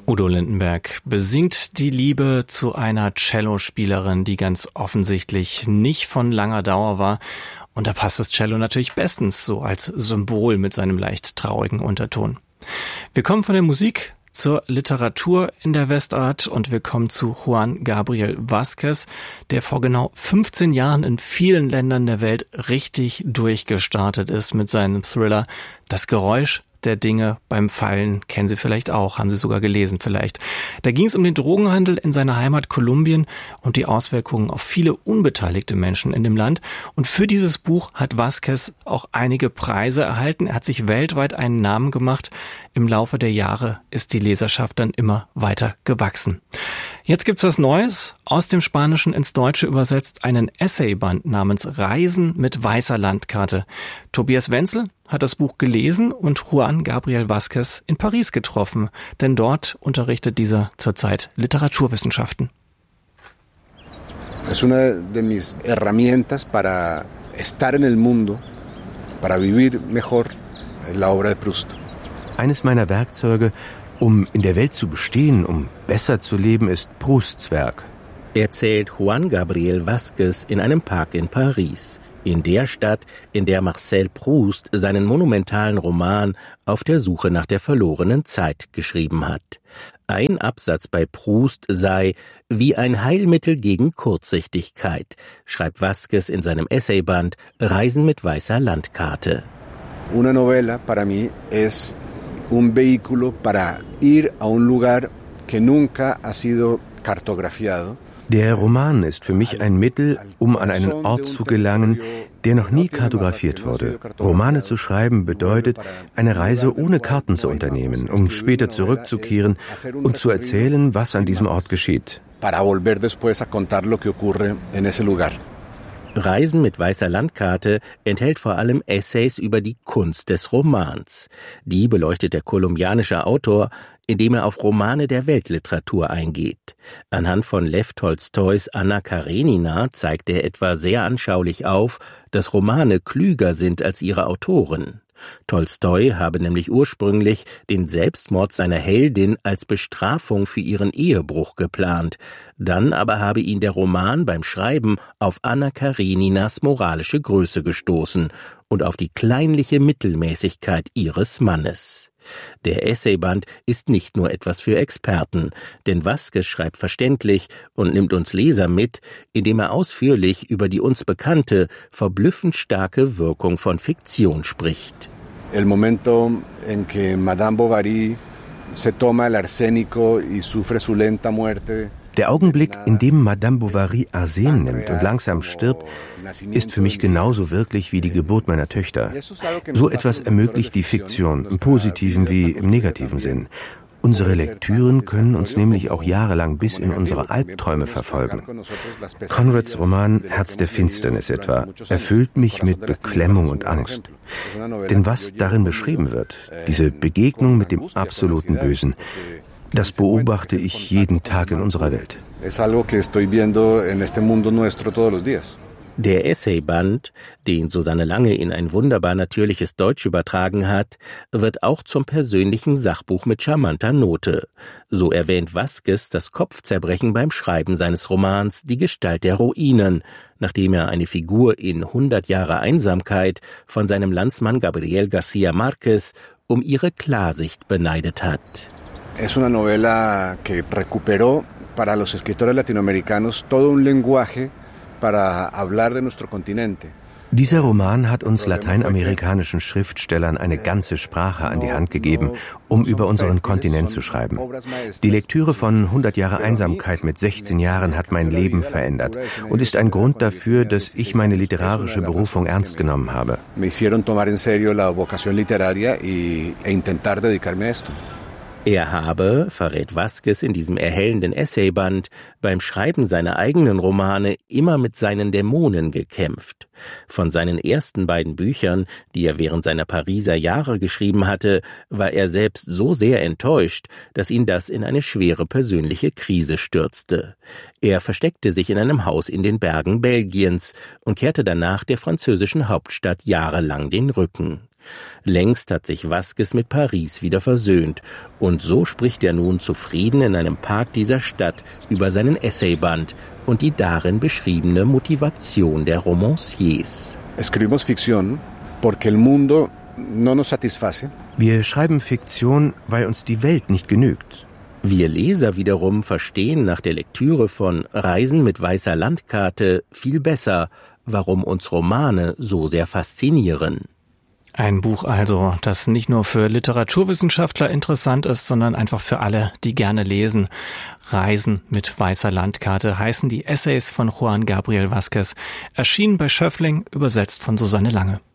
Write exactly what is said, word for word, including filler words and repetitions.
Udo Lindenberg besingt die Liebe zu einer Cellospielerin, die ganz offensichtlich nicht von langer Dauer war. Und da passt das Cello natürlich bestens, so als Symbol mit seinem leicht traurigen Unterton. Wir kommen von der Musik zur Literatur in der Westart und wir kommen zu Juan Gabriel Vázquez, der vor genau fünfzehn Jahren in vielen Ländern der Welt richtig durchgestartet ist mit seinem Thriller Das Geräusch der Dinge beim Fallen. Kennen Sie vielleicht auch, haben Sie sogar gelesen vielleicht. Da ging es um den Drogenhandel in seiner Heimat Kolumbien und die Auswirkungen auf viele unbeteiligte Menschen in dem Land. Und für dieses Buch hat Vázquez auch einige Preise erhalten. Er hat sich weltweit einen Namen gemacht. Im Laufe der Jahre ist die Leserschaft dann immer weiter gewachsen. Jetzt gibt's was Neues, aus dem Spanischen ins Deutsche übersetzt, einen Essayband namens Reisen mit weißer Landkarte. Tobias Wenzel hat das Buch gelesen und Juan Gabriel Vázquez in Paris getroffen, denn dort unterrichtet dieser zurzeit Literaturwissenschaften. Es una de mis herramientas para estar en el mundo, para vivir mejor, la obra de Proust. Eines meiner Werkzeuge, um in der Welt zu bestehen, um besser zu leben, ist Prousts Werk. Erzählt Juan Gabriel Vázquez in einem Park in Paris, in der Stadt, in der Marcel Proust seinen monumentalen Roman Auf der Suche nach der verlorenen Zeit geschrieben hat. Ein Absatz bei Proust sei wie ein Heilmittel gegen Kurzsichtigkeit, schreibt Vázquez in seinem Essayband Reisen mit weißer Landkarte. Una novela para mí es un vehículo para ir a un lugar que nunca ha sido cartografiado. Der Roman ist für mich ein Mittel, um an einen Ort zu gelangen, der noch nie kartografiert wurde. Romane zu schreiben bedeutet, eine Reise ohne Karten zu unternehmen, um später zurückzukehren und zu erzählen, was an diesem Ort geschieht. Para volver después a contar lo que ocurre en ese lugar. Reisen mit weißer Landkarte enthält vor allem Essays über die Kunst des Romans. Die beleuchtet der kolumbianische Autor, indem er auf Romane der Weltliteratur eingeht. Anhand von Lew Tolstois Anna Karenina zeigt er etwa sehr anschaulich auf, dass Romane klüger sind als ihre Autoren. Tolstoi habe nämlich ursprünglich den Selbstmord seiner Heldin als Bestrafung für ihren Ehebruch geplant. Dann aber habe ihn der Roman beim Schreiben auf Anna Kareninas moralische Größe gestoßen und auf die kleinliche Mittelmäßigkeit ihres Mannes. Der Essayband ist nicht nur etwas für Experten, denn Vázquez schreibt verständlich und nimmt uns Leser mit, indem er ausführlich über die uns bekannte, verblüffend starke Wirkung von Fiktion spricht. El momento en que Madame Bovary se toma el arsénico y sufre su lenta muerte. Der Augenblick, in dem Madame Bovary Arsen nimmt und langsam stirbt, ist für mich genauso wirklich wie die Geburt meiner Töchter. So etwas ermöglicht die Fiktion, im positiven wie im negativen Sinn. Unsere Lektüren können uns nämlich auch jahrelang bis in unsere Albträume verfolgen. Conrads Roman Herz der Finsternis etwa erfüllt mich mit Beklemmung und Angst. Denn was darin beschrieben wird, diese Begegnung mit dem absoluten Bösen, das beobachte ich jeden Tag in unserer Welt. Der Essayband, den Susanne Lange in ein wunderbar natürliches Deutsch übertragen hat, wird auch zum persönlichen Sachbuch mit charmanter Note. So erwähnt Vázquez das Kopfzerbrechen beim Schreiben seines Romans Die Gestalt der Ruinen, nachdem er eine Figur in hundert Jahre Einsamkeit von seinem Landsmann Gabriel García Márquez um ihre Klarsicht beneidet hat. Es una novela que recuperó para los escritores latinoamericanos todo un lenguaje para hablar de nuestro continente. Dieser Roman hat uns lateinamerikanischen Schriftstellern eine ganze Sprache an die Hand gegeben, um über unseren Kontinent zu schreiben. Die Lektüre von hundert Jahre Einsamkeit mit sechzehn Jahren hat mein Leben verändert und ist ein Grund dafür, dass ich meine literarische Berufung ernst genommen habe. Me hicieron tomar en serio la vocación literaria y e intentar dedicarme a esto. Er habe, verrät Vázquez in diesem erhellenden Essayband, beim Schreiben seiner eigenen Romane immer mit seinen Dämonen gekämpft. Von seinen ersten beiden Büchern, die er während seiner Pariser Jahre geschrieben hatte, war er selbst so sehr enttäuscht, dass ihn das in eine schwere persönliche Krise stürzte. Er versteckte sich in einem Haus in den Bergen Belgiens und kehrte danach der französischen Hauptstadt jahrelang den Rücken. Längst hat sich Vázquez mit Paris wieder versöhnt. Und so spricht er nun zufrieden in einem Park dieser Stadt über seinen Essayband und die darin beschriebene Motivation der Romanciers. Escribimos ficción porque el mundo no nos satisface. Wir schreiben Fiktion, weil uns die Welt nicht genügt. Wir Leser wiederum verstehen nach der Lektüre von Reisen mit weißer Landkarte viel besser, warum uns Romane so sehr faszinieren. Ein Buch also, das nicht nur für Literaturwissenschaftler interessant ist, sondern einfach für alle, die gerne lesen. Reisen mit weißer Landkarte heißen die Essays von Juan Gabriel Vázquez, erschienen bei Schöffling, übersetzt von Susanne Lange.